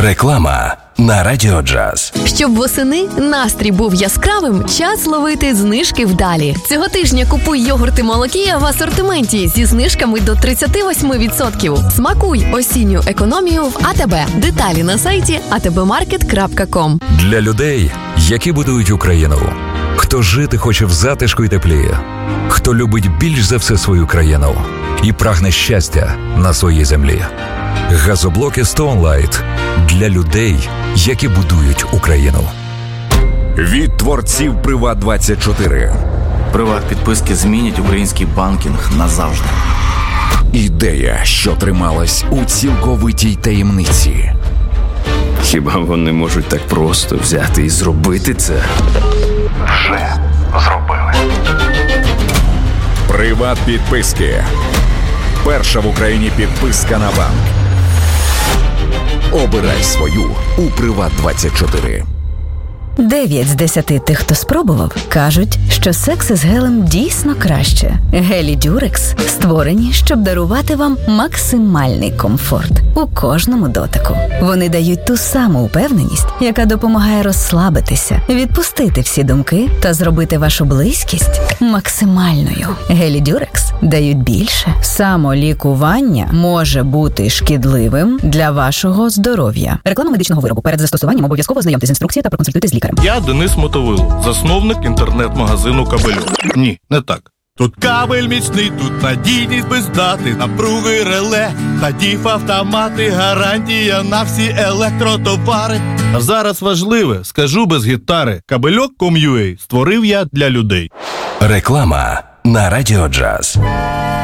Реклама на Радіо Джаз. Щоб восени настрій був яскравим, час ловити знижки вдалі. Цього тижня купуй йогурти Молокія в асортименті зі знижками до 38%. Смакуй осінню економію в АТБ. Деталі на сайті atbmarket.com. Для людей, які будують Україну. Хто жити хоче в затишку й теплі. Хто любить більш за все свою країну і прагне щастя на своїй землі. Газоблоки Stoneline для людей, які будують Україну. Від творців Приват24. Приват-підписки змінять український банкінг назавжди. Ідея, що трималась у цілковитій таємниці. Хіба вони можуть так просто взяти і зробити це? Вже зробили. Приват-підписки. Перша в Україні підписка на банк. Обирай свою у Приват24. 9 з 10 тих, хто спробував, кажуть, що секс із гелем дійсно краще. Гелі Дюрекс створені, щоб дарувати вам максимальний комфорт у кожному дотику. Вони дають ту саму впевненість, яка допомагає розслабитися, відпустити всі думки та зробити вашу близькість максимальною. Гелі Дюрекс дають більше. Самолікування може бути шкідливим для вашого здоров'я. Реклама медичного виробу. Перед застосуванням обов'язково ознайомтесь з інструкцією та проконсультуйтесь з лікарем. Я Денис Мотовило, засновник інтернет-магазину «Кабельок». Ні, не так. Тут кабель міцний, тут надійність без дати, напруги реле, та діф-автомати, гарантія на всі електротовари. А зараз важливе, скажу без гітари, Кабельок.com.ua створив я для людей. Реклама на Радіо Джаз.